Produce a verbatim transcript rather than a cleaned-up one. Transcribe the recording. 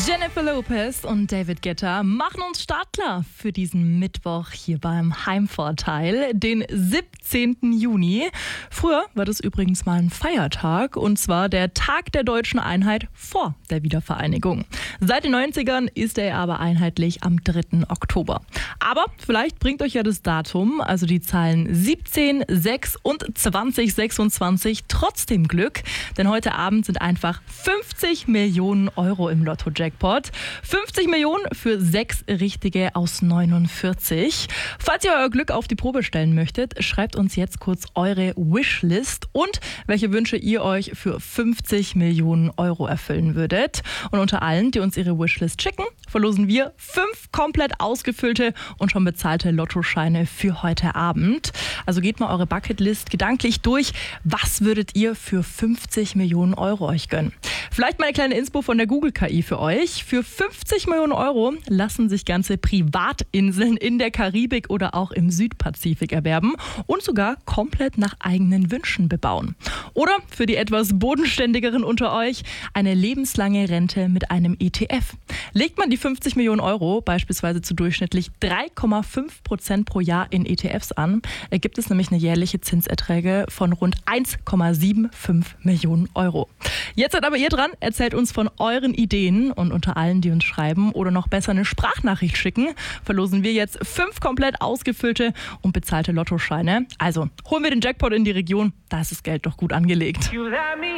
Jennifer Lopez und David Guetta machen uns startklar für diesen Mittwoch hier beim Heimvorteil, den siebzehnten Juni. Früher war das übrigens mal ein Feiertag, und zwar der Tag der deutschen Einheit vor der Wiedervereinigung. Seit den neunzigern ist er aber einheitlich am dritten Oktober. Aber vielleicht bringt euch ja das Datum, also die Zahlen siebzehn, sechs und zwanzig sechsundzwanzig trotzdem Glück, denn heute Abend sind einfach fünfzig Millionen Euro im Lotto-Jackpot. fünfzig Millionen für sechs Richtige aus neunundvierzig. Falls ihr euer Glück auf die Probe stellen möchtet, schreibt uns jetzt kurz eure Wishlist und welche Wünsche ihr euch für fünfzig Millionen Euro erfüllen würdet. Und unter allen, die uns ihre Wishlist schicken, verlosen wir fünf komplett ausgefüllte und schon bezahlte Lottoscheine für heute Abend. Also geht mal eure Bucketlist gedanklich durch. Was würdet ihr für fünfzig Millionen Euro euch gönnen? Vielleicht mal eine kleine Inspo von der Google-K I für euch. Für fünfzig Millionen Euro lassen sich ganze Privatinseln in der Karibik oder auch im Südpazifik erwerben und sogar komplett nach eigenen Wünschen bebauen. Oder für die etwas bodenständigeren unter euch eine lebenslange Rente mit einem E T F. Legt man die fünfzig Millionen Euro beispielsweise zu durchschnittlich drei Komma fünf Prozent pro Jahr in E T Fs an, ergibt es nämlich eine jährliche Zinserträge von rund eins Komma fünfundsiebzig Millionen Euro. Jetzt seid aber ihr dran, erzählt uns von euren Ideen, und unter allen, die uns schreiben oder noch besser eine Sprachnachricht schicken, verlosen wir jetzt fünf komplett ausgefüllte und bezahlte Lottoscheine. Also holen wir den Jackpot in die Region, da ist das Geld doch gut angelegt.